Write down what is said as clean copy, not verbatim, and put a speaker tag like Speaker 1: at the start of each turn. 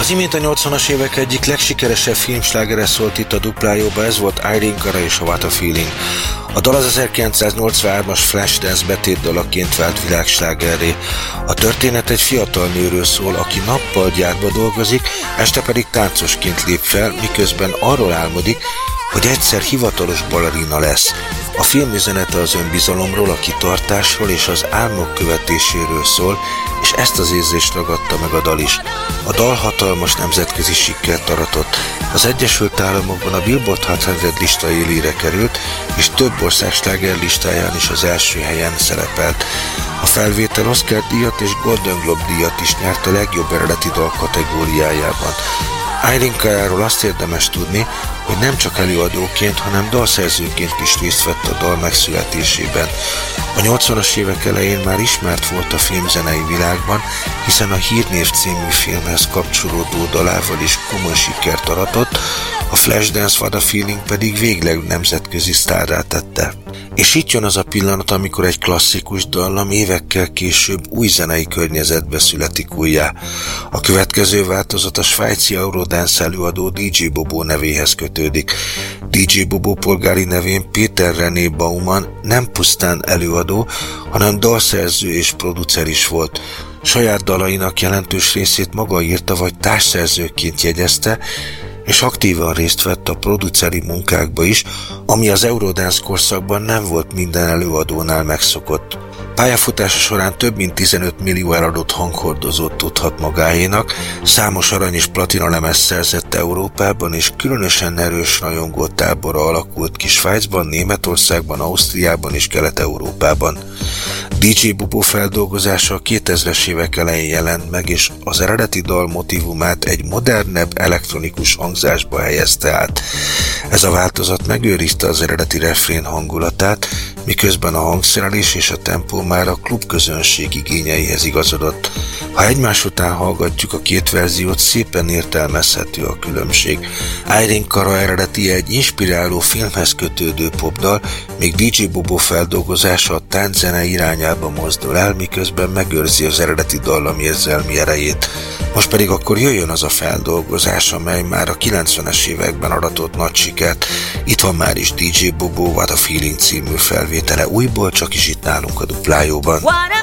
Speaker 1: Az imént a 80-as évek egyik legsikeresebb filmslágere szólt itt a Duplájóba, ez volt Irene Cara és a What a Feeling. A dal az 1983-as Flashdance betétdalaként vált világslágerré. A történet egy fiatal nőről szól, aki nappal gyárba dolgozik, este pedig táncosként lép fel, miközben arról álmodik, hogy egyszer hivatalos balerina lesz. A film üzenete az önbizalomról, a kitartásról és az álmok követéséről szól, és ezt az érzést ragadta meg a dal is. A dal hatalmas nemzetközi sikert aratott. Az Egyesült Államokban a Billboard 600 lista élére került, és több ország sláger listáján is az első helyen szerepelt. A felvétel Oscar-díjat és Golden Globe-díjat is nyert a legjobb eredeti dal kategóriájában. Irene Caráról azt érdemes tudni, hogy nem csak előadóként, hanem dalszerzőként is részt vett a dal megszületésében. A 80-as évek elején már ismert volt a filmzenei világban, hiszen a Hírnév című filmhez kapcsolódó dalával is komoly sikert aratott, a Flashdance What a Feeling pedig végleg nemzetközi sztárrá tette. És itt jön az a pillanat, amikor egy klasszikus dallam évekkel később új zenei környezetbe születik újjá. A következő változat a svájci Eurodance előadó DJ Bobo nevéhez kötődik. DJ Bobo polgári nevén Peter René Baumann nem pusztán előadó, hanem dalszerző és producer is volt. Saját dalainak jelentős részét maga írta vagy társszerzőként jegyezte, és aktívan részt vett a produceri munkákba is, ami az Eurodance korszakban nem volt minden előadónál megszokott. Pályafutása során több mint 15 millió eladott hanghordozót tudhat magáénak, számos arany és platina lemez szerzett Európában, és különösen erős rajongótábora alakult ki Svájcban, Németországban, Ausztriában és Kelet-Európában. DJ Bobo feldolgozása a 2000-es évek elején jelent meg, és az eredeti dal motivumát egy modernebb elektronikus hangzásba helyezte át. Ez a változat megőrizte az eredeti refrén hangulatát, miközben a hangszerelés és a tempó már a klubközönség igényeihez igazodott. Ha egymás után hallgatjuk a két verziót, szépen értelmezhető a különbség. Irene Cara eredeti egy inspiráló filmhez kötődő popdal, míg DJ Bobo feldolgozása a tánczene irányába mozdul el, miközben megőrzi az eredeti dallam érzelmi erejét. Most pedig akkor jöjjön az a feldolgozás, amely már a 90-es években aratott nagy sikert. Itt van már is DJ Bobo What a Feeling című felvétele újból, csak is itt nálunk a Duplájóban.